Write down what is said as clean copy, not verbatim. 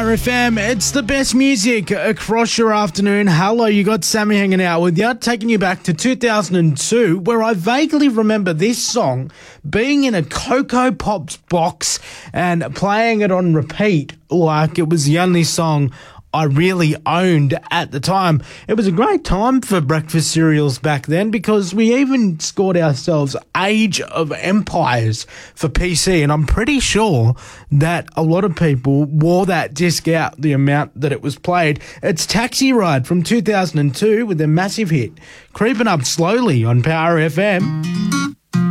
Power FM, it's the best music across your afternoon. Hello, you got Sammy hanging out with you, taking you back to 2002, where I vaguely remember this song being in a Cocoa Pops box and playing it on repeat like it was the only song I really owned at the time. It was a great time for breakfast cereals back then because we even scored ourselves Age of Empires for PC, and I'm pretty sure that a lot of people wore that disc out the amount that it was played. It's Taxi Ride from 2002 with a massive hit, Creeping Up Slowly on Power FM.